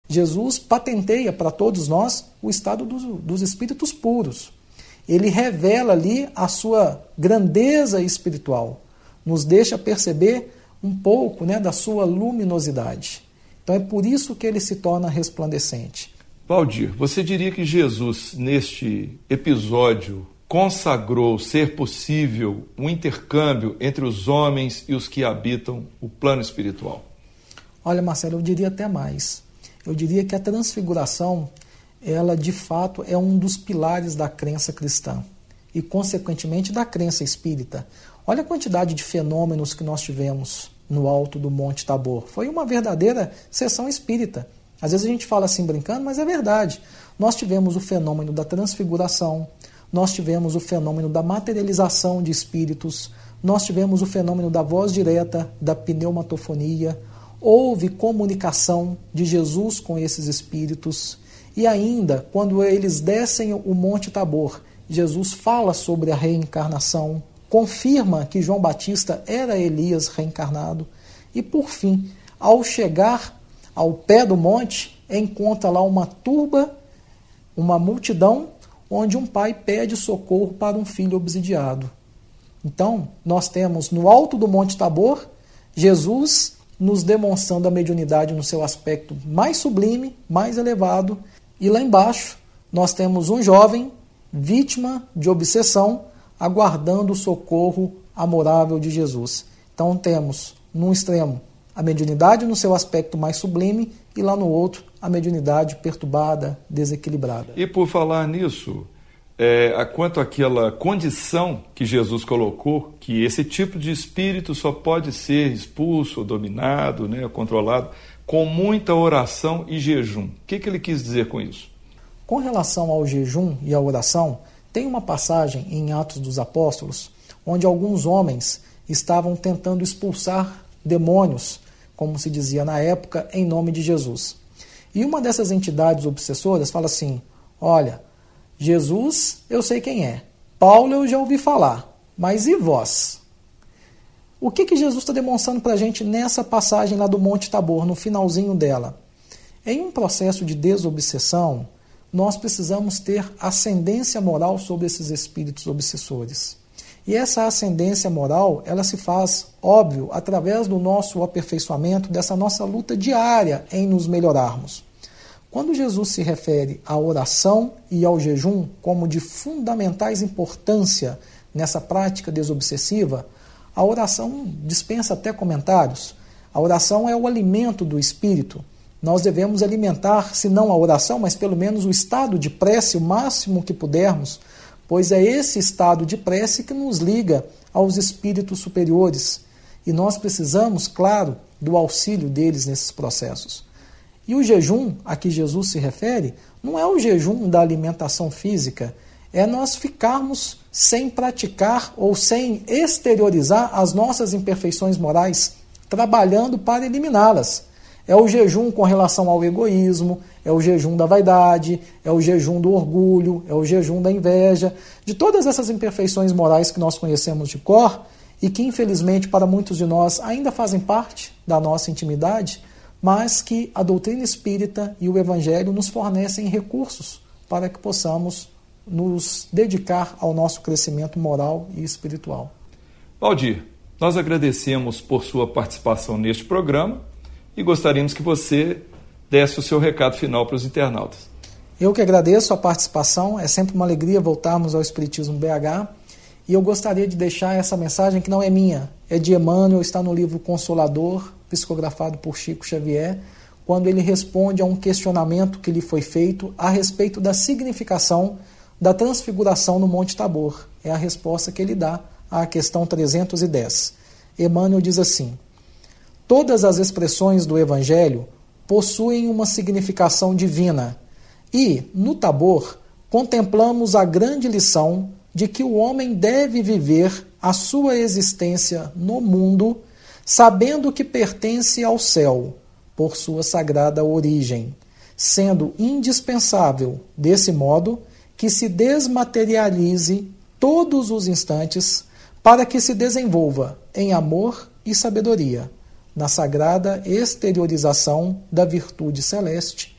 Jesus patenteia para todos nós o estado dos espíritos puros. Ele revela ali a sua grandeza espiritual, nos deixa perceber um pouco, né, da sua luminosidade. Então é por isso que ele se torna resplandecente. Valdir, você diria que Jesus, neste episódio, consagrou ser possível um intercâmbio entre os homens e os que habitam o plano espiritual? Olha, Marcelo, eu diria até mais. Eu diria que a transfiguração, ela de fato é um dos pilares da crença cristã e, consequentemente, da crença espírita. Olha a quantidade de fenômenos que nós tivemos no alto do Monte Tabor. Foi uma verdadeira sessão espírita. Às vezes a gente fala assim brincando, mas é verdade. Nós tivemos o fenômeno da transfiguração, nós tivemos o fenômeno da materialização de espíritos, nós tivemos o fenômeno da voz direta, da pneumatofonia. Houve comunicação de Jesus com esses espíritos. E ainda, quando eles descem o Monte Tabor, Jesus fala sobre a reencarnação, confirma que João Batista era Elias reencarnado. E, por fim, ao chegar ao pé do monte, encontra lá uma turba, uma multidão, onde um pai pede socorro para um filho obsidiado. Então, nós temos no alto do Monte Tabor, Jesus nos demonstrando a mediunidade no seu aspecto mais sublime, mais elevado. E lá embaixo, nós temos um jovem, vítima de obsessão, aguardando o socorro amorável de Jesus. Então temos, num extremo, a mediunidade no seu aspecto mais sublime e lá no outro, a mediunidade perturbada, desequilibrada. E por falar nisso, quanto àquela condição que Jesus colocou, que esse tipo de espírito só pode ser expulso, dominado, né, controlado, com muita oração e jejum. O que ele quis dizer com isso? Com relação ao jejum e à oração, tem uma passagem em Atos dos Apóstolos, onde alguns homens estavam tentando expulsar demônios, como se dizia na época, em nome de Jesus. E uma dessas entidades obsessoras fala assim: olha, Jesus, eu sei quem é. Paulo, eu já ouvi falar. Mas e vós? O que Jesus está demonstrando para a gente nessa passagem lá do Monte Tabor, no finalzinho dela? Em um processo de desobsessão, nós precisamos ter ascendência moral sobre esses espíritos obsessores. E essa ascendência moral, ela se faz, óbvio, através do nosso aperfeiçoamento, dessa nossa luta diária em nos melhorarmos. Quando Jesus se refere à oração e ao jejum como de fundamentais importância nessa prática desobsessiva, a oração dispensa até comentários. A oração é o alimento do espírito. Nós devemos alimentar, se não a oração, mas pelo menos o estado de prece o máximo que pudermos, pois é esse estado de prece que nos liga aos espíritos superiores. E nós precisamos, claro, do auxílio deles nesses processos. E o jejum a que Jesus se refere não é o jejum da alimentação física, é nós ficarmos sem praticar ou sem exteriorizar as nossas imperfeições morais, trabalhando para eliminá-las. É o jejum com relação ao egoísmo, é o jejum da vaidade, é o jejum do orgulho, é o jejum da inveja, de todas essas imperfeições morais que nós conhecemos de cor e que, infelizmente, para muitos de nós ainda fazem parte da nossa intimidade, mas que a doutrina espírita e o Evangelho nos fornecem recursos para que possamos nos dedicar ao nosso crescimento moral e espiritual. Valdir, nós agradecemos por sua participação neste programa e gostaríamos que você desse o seu recado final para os internautas. Eu que agradeço a participação, é sempre uma alegria voltarmos ao Espiritismo BH, e eu gostaria de deixar essa mensagem que não é minha, é de Emmanuel, está no livro Consolador, psicografado por Chico Xavier, quando ele responde a um questionamento que lhe foi feito a respeito da significação da transfiguração no Monte Tabor. É a resposta que ele dá à questão 310. Emmanuel diz assim: todas as expressões do Evangelho possuem uma significação divina e, no Tabor, contemplamos a grande lição de que o homem deve viver a sua existência no mundo sabendo que pertence ao céu, por sua sagrada origem, sendo indispensável, desse modo, que se desmaterialize todos os instantes para que se desenvolva em amor e sabedoria, na sagrada exteriorização da virtude celeste